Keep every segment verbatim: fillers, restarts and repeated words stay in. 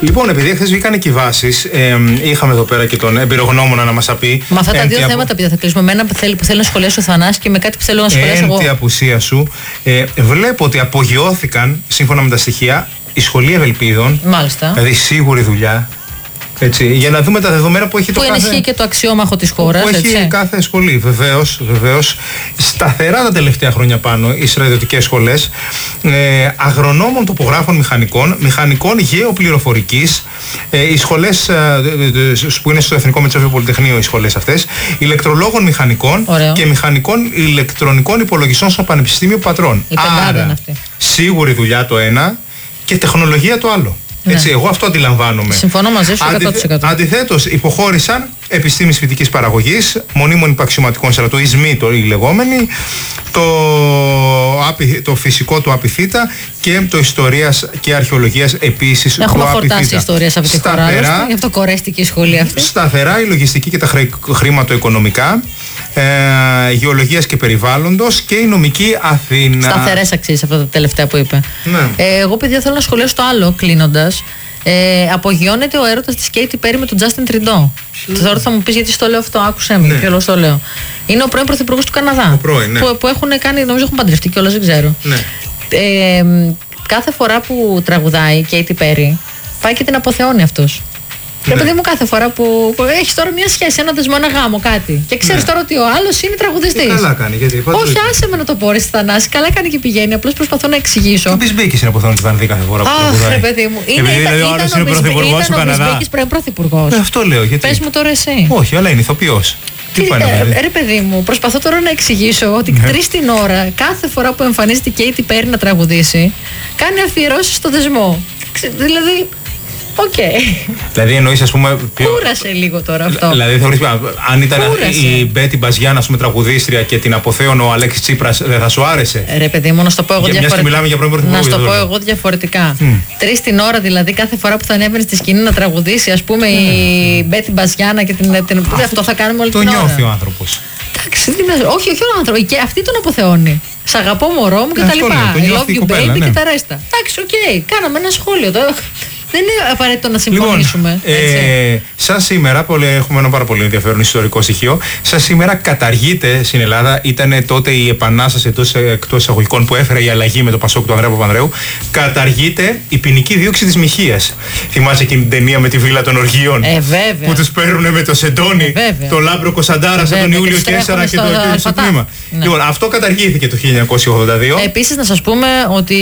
Λοιπόν, επειδή χθες βγήκαν και οι βάσεις, ε, είχαμε εδώ πέρα και τον εμπειρογνώμονα να μας τα πει. Με αυτά τα δύο θέματα που θα κλείσουμε. Με ένα που θέλει, που θέλει να σχολιάσει ο Θανάσης και με κάτι που θέλω να σχολιάσω εγώ. Έμπτη απουσία σου. Ε, βλέπω ότι απογειώθηκαν, σύμφωνα με τα στοιχεία, η Σχολή Ευελπίδων. Μάλιστα. Δηλαδή σίγουρη δουλειά. Έτσι, για να δούμε τα δεδομένα που έχει που το κάθε... Που ενισχύει και το αξιόμαχο της χώρας, που έτσι. έχει κάθε σχολή, βεβαίως, βεβαίως. Σταθερά τα τελευταία χρόνια πάνω οι στρατιωτικές σχολές, ε, αγρονόμων, τοπογράφων, μηχανικών, μηχανικών γεωπληροφορικής, ε, οι σχολές ε, που είναι στο Εθνικό Μετσόβιο Πολυτεχνείο, οι σχολές αυτές, ηλεκτρολόγων μηχανικών. Ωραίο. Και μηχανικών ηλεκτρονικών υπολογιστών στο Πανεπιστήμιο Πατρών. Η πεντάδα είναι αυτή. Σίγουρη δουλειά το ένα και τεχνολογία το άλλο. Έτσι, ναι. Εγώ αυτό αντιλαμβάνομαι. Συμφωνώ μαζί σου εκατό τοις εκατό. Αντιθέτως, υποχώρησαν επιστήμης φυτικής παραγωγής, μονίμων υπαξιωματικών στρατού, οι ΣΜΗ το οι λεγόμενοι, το, το φυσικό του Απιθύτα και το ιστορίας και αρχαιολογίας επίσης του Απιθύτα. Έχουμε φορτάσει ιστορία σε αυτή τη χώρα, γι' αυτό κορέστηκε η σχολή αυτή. Σταθερά η λογιστική και τα χρηματοοικονομικά, ε, γεωλογίας και περιβάλλοντος και η νομική Αθήνα. Σταθερές αξίες αυτά τα τελευταία που είπε. Ναι. Ε, εγώ, παιδιά, θέλω να σχολιάσω το άλλο κλείνοντας. Ε, απογειώνεται ο έρωτας της Κέιτι Πέρι με τον Τζάστιν Τριντό. Mm. Τώρα θα μου πεις γιατί στο λέω αυτό, άκουσέ με, ναι. Ποιο λόγο το λέω. Είναι ο πρώην πρωθυπουργός του Καναδά. Πρώην, ναι. που, που έχουν κάνει, νομίζω έχουν παντρευτεί κιόλας, δεν ξέρω. Ναι. Ε, κάθε φορά που τραγουδάει η Κέιτι Πέρι, πάει και την αποθεώνει αυτός. Ναι. Επειδή μου κάθε φορά που, που έχει τώρα μια σχέση, ένα δεσμό, ένα γάμο, κάτι. Και ξέρει, ναι, τώρα ότι ο άλλος είναι τραγουδιστής. Καλά κάνει, γιατί. Όχι, άσε με να το πω, ρε Θανάση. Καλά κάνει και πηγαίνει. Απλώς προσπαθώ να εξηγήσω. Και ο Μπισμπίκης είναι αποθεώνει τη Βανδί κάθε φορά που τραγουδάει. Αχ, ρε παιδί μου. Είναι, επειδή δηλαδή, ο άλλος είναι πρωθυπουργός του Καναδά. Ο Μπισμπίκης πρώην πρωθυπουργός. Ε, αυτό λέω. Γιατί. Πες μου τώρα εσύ. Όχι, αλλά είναι ηθοποιός. Τι πάει να ε, ρε παιδί μου, προσπαθώ τώρα να εξηγήσω ότι ναι, τρεις την ώρα, κάθε φορά που εμφανίζεται η Κέιτι Πέρι να τραγουδήσει, κάνει αφιερώσεις στο δεσμό. Δηλαδή. Οκ. Okay. Δηλαδή εννοείς, ας πούμε. Πιο... Κούρασε λίγο τώρα αυτό. Δηλαδή θεωρείς, αν ήταν Κούρασε. η Μπέτι Μπαζιάννα, ας πούμε, τραγουδίστρια και την αποθέωνε ο Αλέξης Τσίπρας, δεν θα σου άρεσε? Ρε παιδί μου, να σου το πω εγώ διαφορετικά. Για να σου το πω εγώ διαφορετικά. Mm. Τρεις την ώρα δηλαδή, κάθε φορά που θα ανέβαινε στη σκηνή να τραγουδήσει, ας πούμε, mm. η Μπέτι Μπαζιάννα και την. την... Αυτό, αυτό θα κάνουμε όλη την ώρα. Το νιώθει ο άνθρωπος. Εντάξει, όχι, όχι ο άνθρωπος. Και αυτή τον αποθεώνει. Σ' αγαπώ, μωρό μου και τα λοιπά. I love you, baby, ναι, και τα ρέστα. Εντάξει, οκ, okay, κάναμε ένα σχόλιο τώρα. Δεν είναι απαραίτητο να συμφωνήσουμε. Λοιπόν, ε, σαν σήμερα, πολύ, έχουμε ένα πάρα πολύ ενδιαφέρον ιστορικό στοιχείο. Σαν σήμερα καταργείται στην Ελλάδα, ήταν τότε η επανάσταση εκτός εισαγωγικών που έφερε η αλλαγή με το Πασόκ του Ανδρέα Παπανδρέου. Καταργείται η ποινική δίωξη της μοιχείας. Θυμάσαι εκείνη την ταινία με τη Βίλα των Οργείων? Ε, βέβαια. Που τους παίρνουν με το σεντόνι, ε, το Λάμπρο Κωνσταντάρα, σαν τον Ιούλιο Κέσσαρα και το στο τμήμα. Ναι. Λοιπόν, αυτό καταργήθηκε το χίλια εννιακόσια ογδόντα δύο. Επίσης, να σας πούμε ότι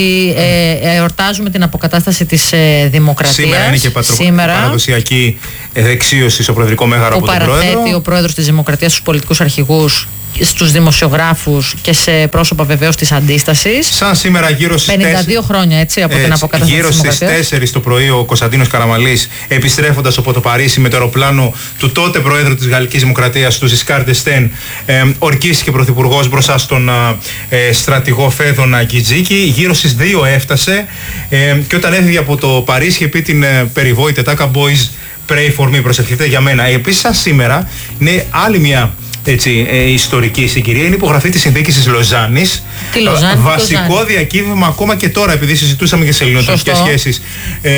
ε, εορτάζουμε την αποκατάσταση της ε, δημοκρατίας. Σήμερα είναι και πατρο... παραδοσιακή δεξίωση στο προεδρικό μέγαρο από τον πρόεδρο. Παραθέτει ο πρόεδρος της Δημοκρατίας στους πολιτικούς αρχηγούς, στους δημοσιογράφους και σε πρόσωπα βεβαίως της αντίστασης. Σαν σήμερα γύρω στις πενήντα δύο χρόνια, έτσι, από έτσι, την αποκατάσταση γύρω της Δημοκρατίας. Γύρω στις τέσσερις το πρωί ο Κωνσταντίνος Καραμανλής, επιστρέφοντας από το Παρίσι με το αεροπλάνο του τότε πρόεδρου της Γαλλικής Δημοκρατίας, του Ζισκάρ ντ'Εστέν, ε, ορκίστηκε πρωθυπουργός μπροστά στον ε, στρατηγό Φέδωνα Γκιτζίκη. Γύρω στις δύο έφτασε ε, και όταν έφυγε από το Παρίσι είχε πει την ε, περιβόητη τάκα boys pray for me, προσευχηθείτε για μένα. Επίσης, σαν σήμερα είναι άλλη μια έτσι, ε, ιστορική συγκυρία, είναι η υπογραφή της συνθήκης της Λοζάνης. Τη Λοζάνη, βασικό Λοζάνη. Διακύβευμα ακόμα και τώρα, επειδή συζητούσαμε και σε ελληνοτουρκικές σχέσεις, ε,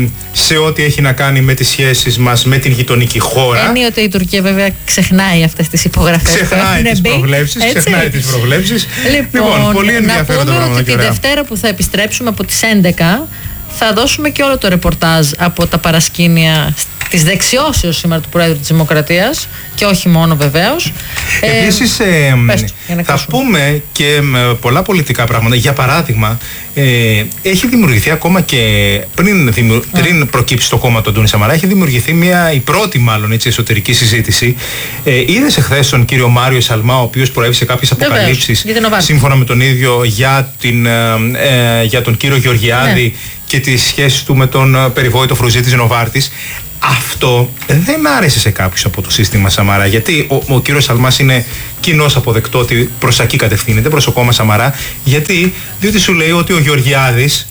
σε ό,τι έχει να κάνει με τις σχέσεις μας με την γειτονική χώρα. Ενίοτε η Τουρκία βέβαια ξεχνάει αυτές τις υπογραφές. Ξεχνάει τις προβλέψεις. Ξεχνάει τις προβλέψεις. Λοιπόν, λοιπόν, πολύ ενδιαφέρον να πούμε ότι τη Δευτέρα που θα επιστρέψουμε από τις έντεκα θα δώσουμε και όλο το ρεπορτάζ από τα παρασκήνια της δεξιώσεως σήμερα του Πρόεδρου της Δημοκρατίας και όχι μόνο βεβαίως. Επίσης ε, ε, θα πούμε και πολλά πολιτικά πράγματα. Για παράδειγμα, ε, έχει δημιουργηθεί ακόμα και πριν, δημιου, πριν προκύψει το κόμμα του Αντώνη Σαμαρά, έχει δημιουργηθεί μια, η πρώτη μάλλον έτσι, εσωτερική συζήτηση. Ε, είδες εχθές τον κύριο Μάριο Σαλμά, ο οποίος προέβησε κάποιες αποκαλύψεις σύμφωνα με τον ίδιο για, την, ε, για τον κύριο Γεωργιάδη, ναι, και τις σχέσεις του με τον περιβόητο Φρουζίτη Νοβάρτης. Αυτό δεν άρεσε σε κάποιους από το σύστημα Σαμαρά, γιατί ο, ο κύριος Σαλμάς είναι κοινώς αποδεκτό ότι προς εκεί κατευθύνεται, προς το κόμμα Σαμαρά. Γιατί, διότι σου λέει ότι ο Γεωργιάδης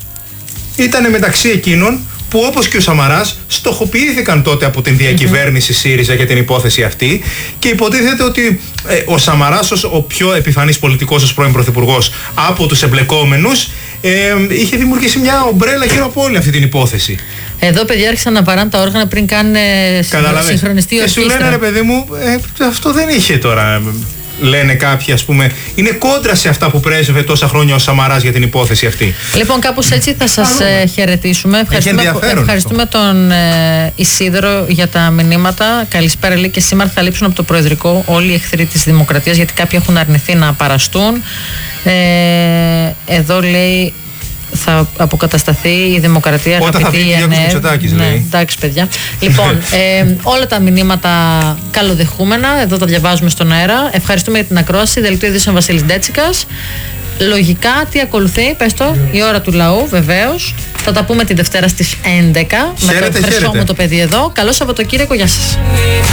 ήταν μεταξύ εκείνων που, όπως και ο Σαμαράς, στοχοποιήθηκαν τότε από την διακυβέρνηση ΣΥΡΙΖΑ για την υπόθεση αυτή και υποτίθεται ότι ε, ο Σαμαράς ως ο πιο επιφανής πολιτικός, ως πρώην πρωθυπουργός από τους εμπλεκόμενους, ε, είχε δημιουργήσει μια ομπρέλα γύρω από όλη αυτή την υπόθεση. Εδώ, παιδιά, άρχισαν να βαράνε τα όργανα πριν καν συγχρονιστεί η ορχήστρα. Και σου λένε, ρε παιδί μου, ε, αυτό δεν είχε τώρα. Λένε κάποιοι, ας πούμε, είναι κόντρα σε αυτά που πρέσβευε τόσα χρόνια ο Σαμαράς για την υπόθεση αυτή. Λοιπόν, κάπως έτσι θα σας ε, χαιρετήσουμε. Ευχαριστούμε, ευχαριστούμε τον ε, Ισίδωρο για τα μηνύματα. Καλησπέρα, λέει, και σήμερα θα λείψουν από το Προεδρικό όλοι οι εχθροί της Δημοκρατίας, γιατί κάποιοι έχουν αρνηθεί να παραστούν. Ε, εδώ λέει, θα αποκατασταθεί η δημοκρατία. Όταν θα βγει ο Μητσοτάκης, ναι, λέει. εντάξει, παιδιά. Λοιπόν, ε, όλα τα μηνύματα καλοδεχούμενα. Εδώ τα διαβάζουμε στον αέρα. Ευχαριστούμε για την ακρόαση. Δελτίο ειδήσεων Βασίλης Ντέτσικας. Λογικά, τι ακολουθεί, πες το, η ώρα του λαού, βεβαίως. Θα τα πούμε τη Δευτέρα στις έντεκα. Χαίρετε, με το φρεσό μου το παιδί εδώ. Καλό Σαββατοκύριακο, γεια σας.